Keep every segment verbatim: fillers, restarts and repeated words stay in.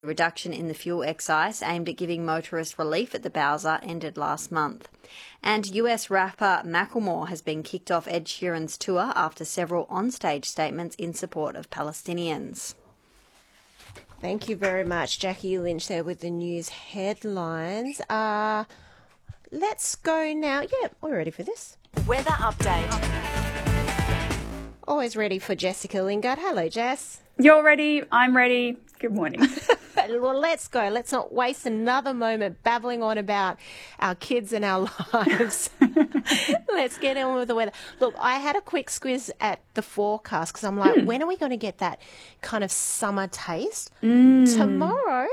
The reduction in the fuel excise aimed at giving motorists relief at the Bowser ended last month. And U S rapper Macklemore has been kicked off Ed Sheeran's tour after several onstage statements in support of Palestinians. Thank you very much, Jackie Lynch there with the news headlines. Uh, let's go now. Yeah, we're ready for this. Weather update. Always ready for Jessica Lingard. Hello, Jess. You're ready. I'm ready. Good morning. Well, let's go. Let's not waste another moment babbling on about our kids and our lives. Let's get on with the weather. Look, I had a quick squiz at the forecast because I'm like, mm. when are we going to get that kind of summer taste? Mm. Tomorrow.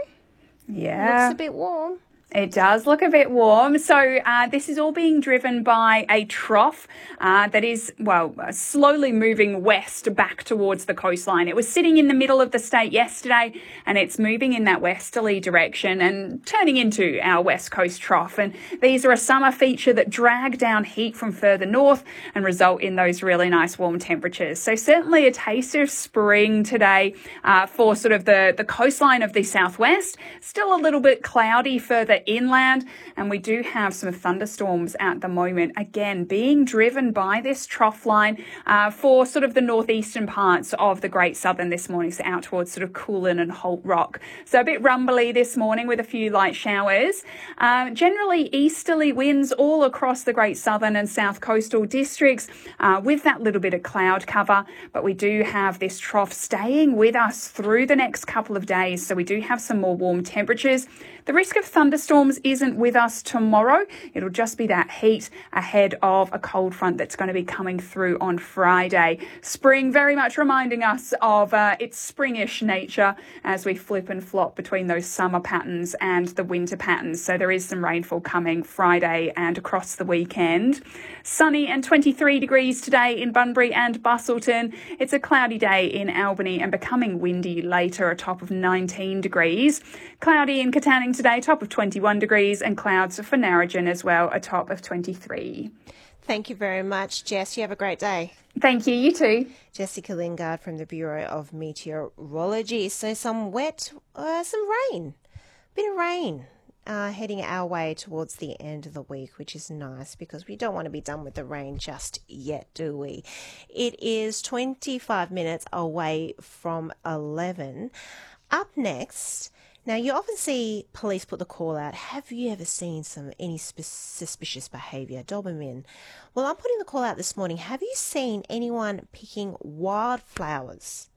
Yeah. Looks a bit warm. It does look a bit warm. So uh, this is all being driven by a trough uh, that is, well, slowly moving west back towards the coastline. It was sitting in the middle of the state yesterday and it's moving in that westerly direction and turning into our west coast trough. And these are a summer feature that drag down heat from further north and result in those really nice warm temperatures. So certainly a taste of spring today uh, for sort of the, the coastline of the southwest. Still a little bit cloudy further inland, and we do have some thunderstorms at the moment, again being driven by this trough line uh, for sort of the northeastern parts of the Great Southern this morning, so out towards sort of Coolin and Holt Rock. So a bit rumbly this morning with a few light showers. Uh, generally easterly winds all across the Great Southern and South Coastal districts uh, with that little bit of cloud cover, but we do have this trough staying with us through the next couple of days, so we do have some more warm temperatures. The risk of thunderstorms isn't with us tomorrow. It'll just be that heat ahead of a cold front that's going to be coming through on Friday. Spring very much reminding us of uh, its springish nature as we flip and flop between those summer patterns and the winter patterns. So there is some rainfall coming Friday and across the weekend. Sunny and twenty-three degrees today in Bunbury and Busselton. It's a cloudy day in Albany and becoming windy later, a top of nineteen degrees. Cloudy in Katanning today, top of twenty-one degrees, and clouds for Narrogin as well, a top of twenty-three. Thank you very much, Jess. You have a great day. Thank you. You too. Jessica Lingard from the Bureau of Meteorology. So some wet, uh, some rain, bit of rain uh, heading our way towards the end of the week, which is nice because we don't want to be done with the rain just yet, do we? It is twenty-five minutes away from eleven. Up next... Now, you often see police put the call out, have you ever seen some any sp- suspicious behaviour? Doberman. Well, I'm putting the call out this morning. Have you seen anyone picking wildflowers?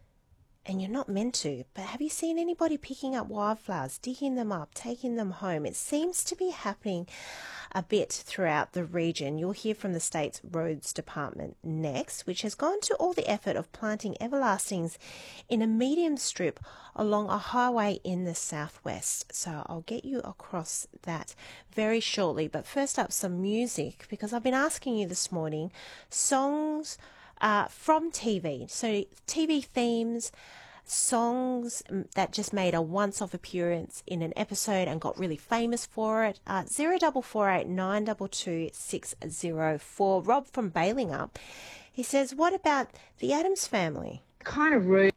And you're not meant to, but have you seen anybody picking up wildflowers, digging them up, taking them home? It seems to be happening a bit throughout the region. You'll hear from the state's roads department next, which has gone to all the effort of planting everlastings in a medium strip along a highway in the southwest. So I'll get you across that very shortly. But first up, some music, because I've been asking you this morning, songs uh, from T V. So T V themes, songs that just made a once-off appearance in an episode and got really famous for it. Uh, zero double four eight nine two two six zero four. Rob from Bailing Up, he says, what about the Addams Family? Kind of rude.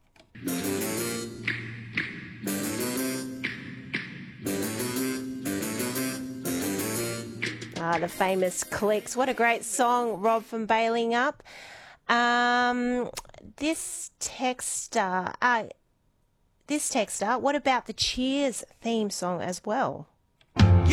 Ah, the famous Clicks. What a great song, Rob from Bailing Up. Um, this texter, uh, this texter, what about the Cheers theme song as well?